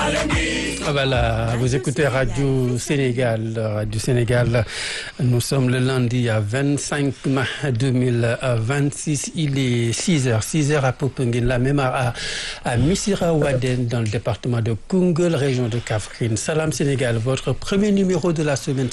Voilà, vous écoutez Radio Sénégal. Radio Sénégal, nous sommes le lundi à 25 mai 2026. Il est 6h à Popenguine, la même à Missirah Wadène dans le département de Koungheul, région de Kaffrine. Salam Sénégal, votre premier numéro de la semaine